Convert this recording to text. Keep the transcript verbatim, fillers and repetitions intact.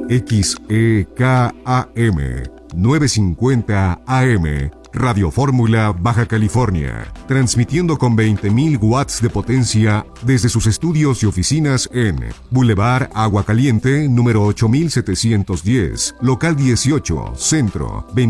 X E K A M novecientos cincuenta A M, Radio Fórmula, Baja California, transmitiendo con veinte mil watts de potencia desde sus estudios y oficinas en Boulevard Agua Caliente, número ocho mil setecientos diez, local dieciocho, Centro,